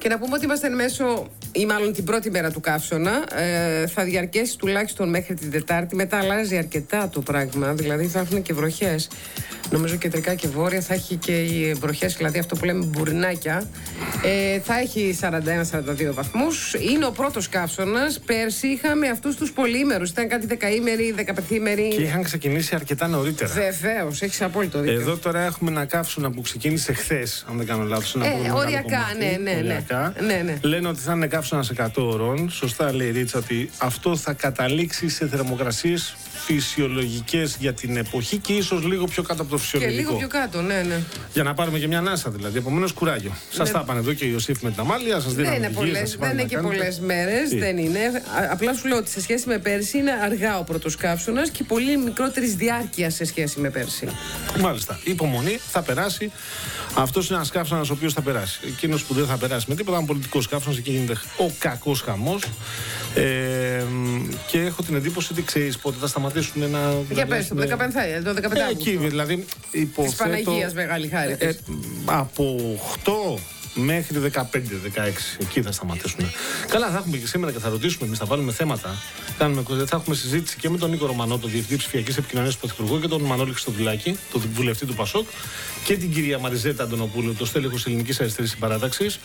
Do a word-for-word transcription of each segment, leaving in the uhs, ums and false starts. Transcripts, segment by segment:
Και να πούμε ότι είμαστε εν μέσω, ή μάλλον την πρώτη μέρα του καύσωνα. Ε, θα διαρκέσει τουλάχιστον μέχρι την Τετάρτη. Μετά αλλάζει αρκετά το πράγμα. Δηλαδή θα έρθουν και βροχές. Νομίζω κεντρικά και βόρεια θα έχει και οι βροχές, δηλαδή αυτό που λέμε μπουρνάκια. Ε, θα έχει σαράντα ένα σαράντα δύο βαθμούς. Είναι ο πρώτος καύσωνας. Πέρσι είχαμε αυτούς τους πολυήμερους. Ήταν κάτι δεκαήμεροι, δεκαπενθήμεροι. Και είχαν ξεκινήσει αρκετά νωρίτερα. Βεβαίως, έχεις απόλυτο δίκιο. Εδώ τώρα έχουμε ένα καύσωνα που ξεκίνησε χθες, αν δεν κάνω λάθος. Ε, οριακά, ναι, ναι, ναι. ναι, ναι. Λένε ότι θα είναι καύσωνας εκατό ωρών. Σωστά λέει η Ρίτσα ότι αυτό θα καταλήξει σε θερμοκρασίες φυσιολογικές για την εποχή και ίσως λίγο πιο κάτω από το φυσιολογικό. Και λίγο πιο κάτω, ναι, ναι. Για να πάρουμε και μια ανάσα δηλαδή. Επομένως, κουράγιο. Ναι. Σας τα είπαν εδώ και η Ιωσήφ με την Αμάλια. Σας δεν είναι, πολλές, δεν είναι και πολλές μέρες. Δεν είναι. Απλά σου λέω ότι σε σχέση με πέρσι είναι αργά ο πρώτος καύσωνας και πολύ μικρότερης διάρκειας σε σχέση με πέρσι. Μάλιστα. Υπομονή, θα περάσει. Αυτός είναι ένας καύσωνας ο οποίος θα περάσει. Εκείνος που δεν θα περάσει με τίποτα, είναι πολιτικός καύσωνας, εκεί γίνεται ο κακός χαμός. Ε, και έχω την εντύπωση ότι ξέρεις πότε θα σταματήσουν να. Για πες, το δεκαπέντε Αυγούστου. Εκεί δηλαδή. Υποθέτω, της Παναγίας μεγάλη χάρη. Ε, από οκτώ μέχρι δεκαπέντε δεκαέξι εκεί θα σταματήσουν. Καλά, θα έχουμε και σήμερα και θα ρωτήσουμε, εμείς θα βάλουμε θέματα. Κάνουμε, θα έχουμε συζήτηση και με τον Νίκο Ρωμανό, τον Διευθυντή Ψηφιακής Επικοινωνίας του Πρωθυπουργού, και τον Μανώλη Χριστοδουλάκη, τον βουλευτή του Πασόκ, και την κυρία Μαριζέτα Αντωνοπούλου, το στέλεχος Ελληνικής Αριστερής Συμπαράταξης.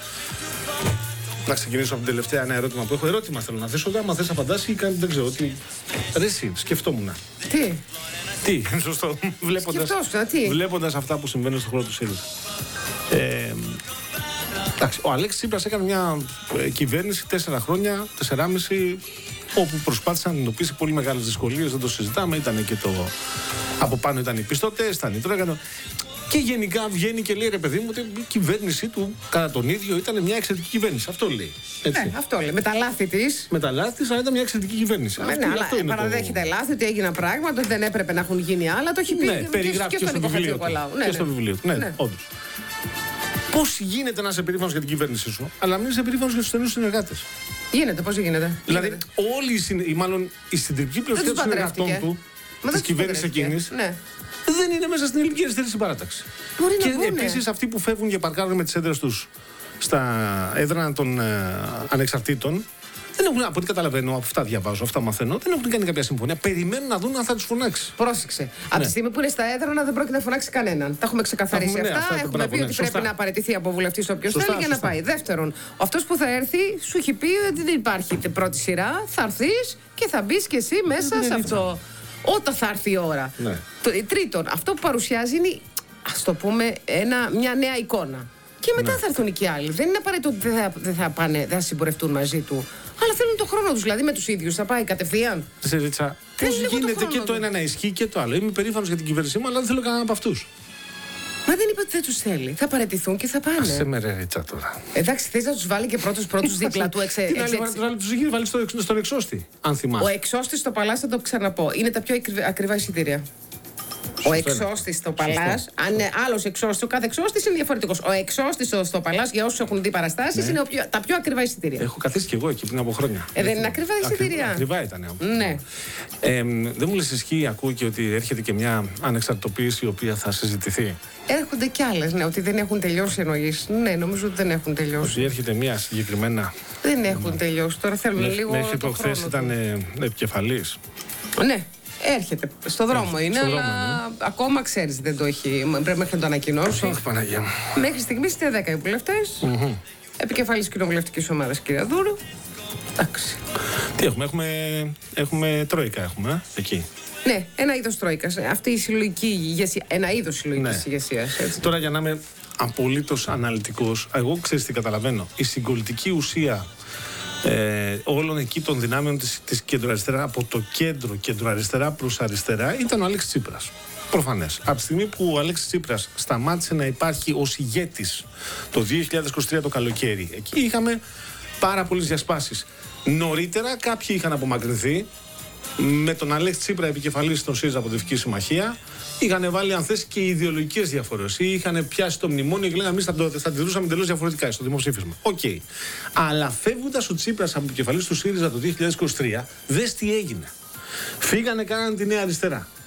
Να ξεκινήσω από την τελευταία ένα ερώτημα που έχω. Ερώτημα θέλω να θέσω. Άμα θες απαντάς ή κάνει, δεν ξέρω. Τι. Ρε εσύ, σκεφτόμουν. Τι. Τι, σωστό. Βλέποντας, τι. βλέποντας αυτά που συμβαίνουν στον χώρο του ΣΥΡΙΖΑ. Ε, εντάξει, ο Αλέξης Τσίπρας έκανε μια ε, κυβέρνηση τέσσερα χρόνια, τεσσεράμιση, όπου προσπάθησε να αντιμετωπίσει πολύ μεγάλες δυσκολίες. Δεν το συζητάμε. Ήταν και το. Από πάνω ήταν οι πιστωτές, ήταν οι τρόγανο. Και γενικά βγαίνει και λέει, ρε παιδί μου, ότι η κυβέρνησή του κατά τον ίδιο ήταν μια εξαιρετική κυβέρνηση. Αυτό λέει. Έτσι. Ναι, αυτό λέει. Με τα λάθη της. Με τα λάθη της, αλλά ήταν μια εξαιρετική κυβέρνηση. Ναι, αυτό, ναι, αυτό αλλά παραδέχεται το... λάθη, ότι έγιναν πράγματα, ότι δεν έπρεπε να έχουν γίνει άλλα. Το έχει πει. Ναι, περιγράφει και, και στο βιβλίο του. Ναι, και στο βιβλίο του. Ναι, ναι. Όντως. Πώς γίνεται να είσαι περήφανος για την κυβέρνησή σου, αλλά μην είσαι περήφανος για τους στενούς συνεργάτες. Γίνεται, πώς γίνεται. Δηλαδή, γίνεται. όλοι, ή μάλλον η συντριπτική πλειοψηφία των συνεργατών του, της κυβέρνησης εκείνης, ναι. δεν είναι μέσα στην Ελληνική Αριστερή Συμπαράταξη. Μπορεί και να επίσης αυτοί που φεύγουν και παρκάρουν με τις έδρες τους στα έδρανα των ε, ανεξαρτήτων, δεν έχουν, από ό,τι καταλαβαίνω, από αυτά διαβάζω, αυτά μαθαίνω, δεν έχουν κάνει κάποια συμφωνία. Περιμένουν να δουν αν θα τους φωνάξει. Πρόσεξε. Ναι. Από τη στιγμή που είναι στα έδρανα δεν πρόκειται να φωνάξει κανέναν. Τα έχουμε ξεκαθαρίσει έχουμε, αυτά. Ναι, αυτά. Έχουμε μπράβο, πει ναι, ότι σωστά. Πρέπει να απαρατηθεί από βουλευτή όποιος θέλει για να πάει. Δεύτερον, αυτός που θα έρθει σου έχει πει ότι δεν υπάρχει την πρώτη σειρά. Θα έρθεις και θα μπει κι εσύ μέσα ναι, σε αυτό. Όταν θα έρθει η ώρα. Ναι. Τρίτον, αυτό που παρουσιάζει είναι, ας το πούμε, ένα, μια νέα εικόνα. Και μετά ναι. θα έρθουν και άλλοι. Δεν είναι απαραίτητο ότι δεν θα, δεν θα, πάνε, δεν θα συμπορευτούν μαζί του. Αλλά θέλουν τον χρόνο τους, δηλαδή με τους ίδιους. Θα πάει κατευθείαν. Σε Ρίτσα, πώς γίνεται το και το ένα να ισχύει και το άλλο. Είμαι περήφανος για την κυβέρνησή μου, αλλά δεν θέλω κανέναν από αυτούς. Μα δεν είπε ότι δεν τους θέλει. Θα παραιτηθούν και θα πάνε. Σε με ρε Ρίτσα τώρα. Εντάξει, θες να τους βάλει και πρώτους πρώτους δίπλα του εξε... Τι να τους έχει βάλει στο, στον εξώστη, αν θυμάσαι. Ο εξώστης στο Παλάς, θα το ξαναπώ, είναι τα πιο ακριβά εισιτήρια. Ο εξώστης στο Παλάς, αν είναι άλλος εξώστης, ο κάθε εξώστης είναι διαφορετικός. Ο εξώστης στο Παλάς, για όσους έχουν δει παραστάσεις, ναι. είναι πιο, τα πιο ακριβά εισιτήρια. Έχω καθίσει κι εγώ εκεί πριν από χρόνια. Ε, δεν είναι ακριβά εισιτήρια. Ακριβά ήταν. Ναι. Ε, δεν μου λες ισχύει, ακούω και ότι έρχεται και μια ανεξαρτητοποίηση η οποία θα συζητηθεί. Έρχονται κι άλλες, ναι, ότι δεν έχουν τελειώσει εννοείς. Ναι, νομίζω ότι δεν έχουν τελειώσει. Ότι έρχεται μια συγκεκριμένα. Δεν έχουν τελειώσει. Τώρα θέλουν Μέχ, λίγο. Μέχρι προχθές ήταν επικεφαλής. Ναι. Έρχεται. Στο δρόμο Έρχεται. είναι, στο αλλά δρόμο, ναι. ακόμα ξέρεις δεν το έχει. Πρέπει μέχρι να το ανακοινώσει. Όχι, Παναγία. Μέχρι στιγμής είναι δέκα οι βουλευτές. Mm-hmm. Επικεφαλής κοινοβουλευτικής ομάδας, κυρία Δούρου. Εντάξει. Τι έχουμε, έχουμε, έχουμε τρόικα έχουμε, εκεί. Ναι, ένα είδος τρόικας. Αυτή η συλλογική ηγεσία. Ένα είδος συλλογικής ναι. ηγεσίας. Έτσι. Τώρα για να είμαι απολύτως αναλυτικός, εγώ ξέρεις τι καταλαβαίνω. Η συγκολητική ουσία Ε, όλων εκεί των δυνάμεων της, της κεντροαριστερά, από το κέντρο κεντροαριστερά προς αριστερά, ήταν ο Αλέξης Τσίπρας. Προφανές. Από τη στιγμή που ο Αλέξης Τσίπρας σταμάτησε να υπάρχει ως ηγέτης το δύο χιλιάδες είκοσι τρία το καλοκαίρι, εκεί είχαμε πάρα πολλές διασπάσεις. Νωρίτερα κάποιοι είχαν απομακρυνθεί. Με τον Αλέξη Τσίπρα επικεφαλής στον ΣΥΡΙΖΑ Αποδευτική Συμμαχία, είχαν βάλει αν θες και ιδεολογικές διαφορές. Ή είχαν πιάσει το μνημόνιο και λέγανε εμείς θα, το, θα αντιδρούσαμε εντελώς διαφορετικά στο δημοψήφισμα. Οκ. Okay. Αλλά φεύγοντας ο Τσίπρας από επικεφαλής του ΣΥΡΙΖΑ το δύο χιλιάδες είκοσι τρία, δες τι έγινε. Φύγανε, κάνανε τη Νέα Αριστερά.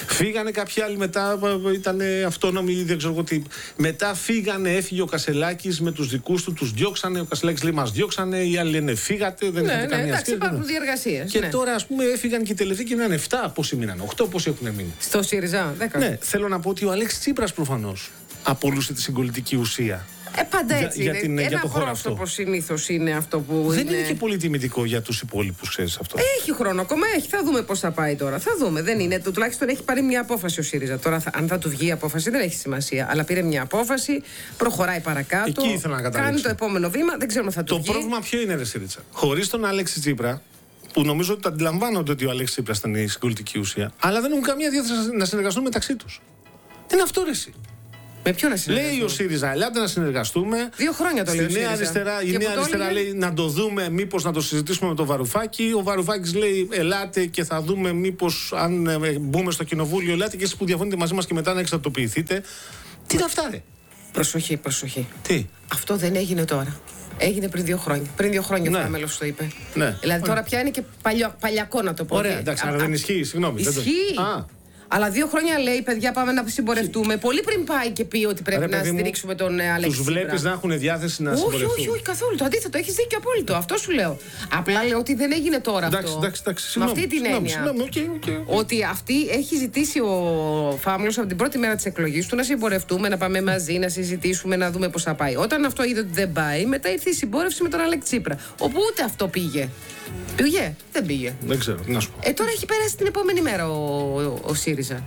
Φύγανε κάποιοι άλλοι μετά, ήταν αυτόνομοι, δεν ξέρω εγώ τι. Μετά φύγανε, έφυγε ο Κασελάκης με τους δικούς του, τους διώξανε. Ο Κασελάκης λέει: μας διώξανε, οι άλλοι λένε: φύγατε, δεν ναι, είχατε ναι, καμία εντάξει, σχέση. υπάρχουν διεργασίες. Και ναι. τώρα, ας πούμε, έφυγαν και οι τελευταίοι και μείνανε εφτά. Πόσοι μείνανε, οκτώ, πόσοι έχουν μείνει. Στο ΣΥΡΙΖΑ, δέκα. Ναι, θέλω να πω ότι ο Αλέξης Τσίπρας προφανώς απολούσε τη συγκολητική ουσία. Ε, πάντα έτσι για, είναι. για, την, Ένα για το χώρο αυτό. πρόσωπο συνήθως είναι αυτό που. Δεν είναι... είναι και πολύ τιμητικό για τους υπόλοιπους, ξέρεις αυτό. Έχει χρόνο ακόμα, έχει. Θα δούμε πώς θα πάει τώρα. Θα δούμε. Δεν είναι. Το, τουλάχιστον έχει πάρει μια απόφαση ο ΣΥΡΙΖΑ. Τώρα, θα, αν θα του βγει η απόφαση, δεν έχει σημασία. Αλλά πήρε μια απόφαση, προχωράει παρακάτω. Εκεί ήθελα να καταλήξω. Κάνει το επόμενο βήμα, δεν ξέρουμε αν θα του Το βγει. πρόβλημα ποιο είναι, ρε Σύριτσα. Χωρίς τον Αλέξη Τσίπρα, που νομίζω ότι το αντιλαμβάνονται ότι ο Αλέξης Τσίπρας ήταν η συγκολητική ουσία, αλλά δεν έχουν καμία διάθεση να συνεργαστούν μεταξύ τους. Τι είναι αυτό, ρε εσύ. Με ποιον να συνεργαστούμε. Λέει ο ΣΥΡΙΖΑ, ελάτε να συνεργαστούμε. Δύο χρόνια το λέει ο Στη Νέα ΣΥΡΙΖΑ. Αριστερά, η Και Νέα που το Αριστερά έλεγε- λέει να το δούμε, μήπως να το συζητήσουμε με τον Βαρουφάκη. Ο Βαρουφάκης λέει, ελάτε και θα δούμε μήπως αν ε, μπούμε στο κοινοβούλιο, ελάτε και εσείς που διαφωνείτε μαζί μας και μετά να εξαρτοποιηθείτε. Τι είναι αυτά, ρε. Προσοχή, προσοχή. Τι. Αυτό δεν έγινε τώρα. Έγινε πριν δύο χρόνια. Πριν δύο χρόνια Ναι. ο Φράμελος το είπε. Ναι. Δηλαδή τώρα Ωραία. πια είναι και παλιο, παλιακό να το πω. Ωραία, Ε, εντάξει, α- αλλά α- δεν ισχύει, συγγνώμη. δεν το- Ισχύει. Α. Αλλά δύο χρόνια λέει, παιδιά, πάμε να συμπορευτούμε. Πολύ πριν πάει και πει ότι πρέπει Ρε, να παιδί μου, στηρίξουμε τον ε, Αλέξη Τους Τσίπρα. βλέπεις να έχουν διάθεση να Όχι, συμπορευτούν. όχι, όχι, καθόλου. Το αντίθετο, έχει δίκιο απόλυτο. Αυτό σου λέω. Απλά λέω ότι δεν έγινε τώρα Εντάξει, αυτό. εντάξει, εντάξει. Με Συγγνώμη, αυτή την συγγνώμη, έννοια. συγγνώμη, οκ, οκ, οκ. Ότι αυτή έχει ζητήσει ο Φάμιλος από την πρώτη μέρα της εκλογής του να συμπορευτούμε, να πάμε μαζί, να συζητήσουμε, να δούμε πώς θα πάει. Όταν αυτό είδε ότι δεν πάει, μετά ήρθε η συμπόρευση με τον Αλέξη Τσίπρα. Όπου ούτε αυτό πήγε. Πήγε, δεν πήγε. Δεν ξέρω, τι να σου πω. Ε, τώρα έχει περάσει την επόμενη μέρα ο, ο, ο ΣΥΡΙΖΑ.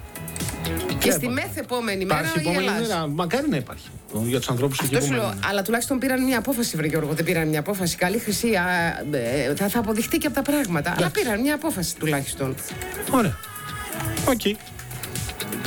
Και στη είπα. μεθ επόμενη μέρα Υπάρχει η επόμενη Ελλάς. μέρα. Μακάρι να υπάρχει. Για τους ανθρώπους εκεί Αυτό σου επόμενη λέω. μέρα. Αλλά τουλάχιστον πήραν μια απόφαση, βρε Γιώργο. Δεν πήραν μια απόφαση. Καλή χρυσή. Α, ε, θα, θα αποδειχτεί και από τα πράγματα. Αλλά πήραν μια απόφαση τουλάχιστον. Ωραία. Οκ.